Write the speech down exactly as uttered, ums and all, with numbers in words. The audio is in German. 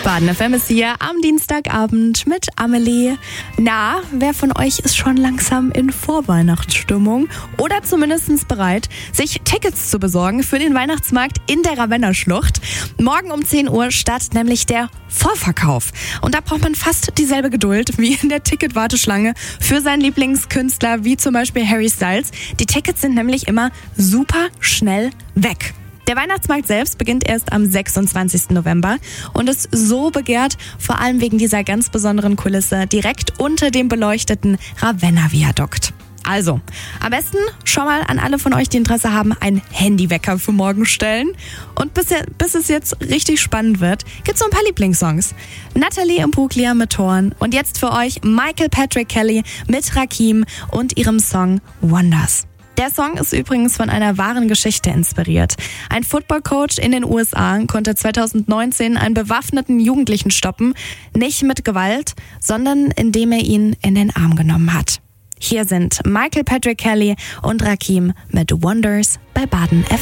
Baden F M ist hier am Dienstagabend mit Amelie. Na, wer von euch ist schon langsam in Vorweihnachtsstimmung oder zumindest bereit, sich Tickets zu besorgen für den Weihnachtsmarkt in der Ravenna-Schlucht? Morgen um zehn Uhr startet nämlich der Vorverkauf. Und da braucht man fast dieselbe Geduld wie in der Ticketwarteschlange für seinen Lieblingskünstler, wie zum Beispiel Harry Styles. Die Tickets sind nämlich immer super schnell weg. Der Weihnachtsmarkt selbst beginnt erst am sechsundzwanzigsten November und ist so begehrt, vor allem wegen dieser ganz besonderen Kulisse direkt unter dem beleuchteten Ravenna-Viadukt. Also, am besten schon mal an alle von euch, die Interesse haben, einen Handywecker für morgen stellen. Und bis, bis es jetzt richtig spannend wird, gibt's so ein paar Lieblingssongs. Natalie Imbruglia mit Thorn und jetzt für euch Michael Patrick Kelly mit Rakim und ihrem Song Wonders. Der Song ist übrigens von einer wahren Geschichte inspiriert. Ein Footballcoach in den U S A konnte zweitausendneunzehn einen bewaffneten Jugendlichen stoppen, nicht mit Gewalt, sondern indem er ihn in den Arm genommen hat. Hier sind Michael Patrick Kelly und Rakim mit Wonders bei Baden F M.